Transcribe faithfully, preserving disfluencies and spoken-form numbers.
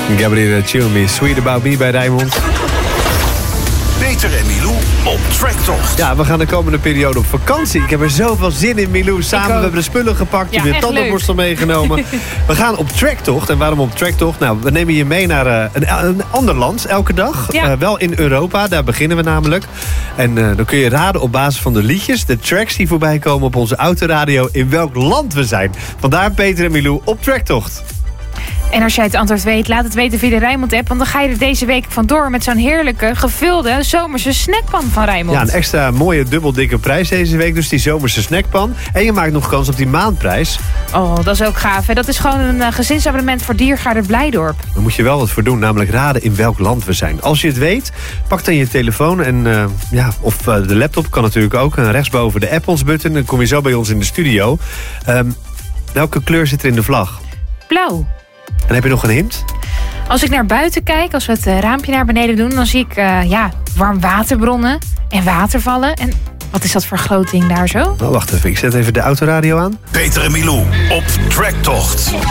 Gabrielle Chill Me, Sweet About Me bij Rijnmond. Peter en Milou op Tracktocht. Ja, we gaan de komende periode op vakantie. Ik heb er zoveel zin in, Milou. Samen we hebben de spullen gepakt. Je Ja, hebt je tandenborstel meegenomen. We gaan op Tracktocht. En waarom op Tracktocht? Nou, we nemen je mee naar uh, een, een ander land elke dag. Ja. Uh, wel in Europa, daar beginnen we namelijk. En uh, dan kun je raden op basis van de liedjes, de tracks die voorbij komen op onze autoradio, in welk land we zijn. Vandaar Peter en Milou op Tracktocht. En als jij het antwoord weet, laat het weten via de Rijnmond-app. Want dan ga je er deze week vandoor met zo'n heerlijke, gevulde zomerse snackpan van Rijnmond. Ja, een extra mooie dubbel dikke prijs deze week. Dus die zomerse snackpan. En je maakt nog kans op die maandprijs. Oh, dat is ook gaaf. Hè? Dat is gewoon een uh, gezinsabonnement voor Diergaarde Blijdorp. Daar moet je wel wat voor doen, namelijk raden in welk land we zijn. Als je het weet, pak dan je telefoon en uh, ja, of uh, de laptop kan natuurlijk ook. En rechtsboven de app ons button, dan kom je zo bij ons in de studio. Um, welke kleur zit er in de vlag? Blauw. En heb je nog een hint? Als ik naar buiten kijk, als we het uh, raampje naar beneden doen, dan zie ik uh, ja, warmwaterbronnen en watervallen. En wat is dat voor groting daar zo? Oh, wacht even, ik zet even de autoradio aan. Peter en Milou op Tracktocht.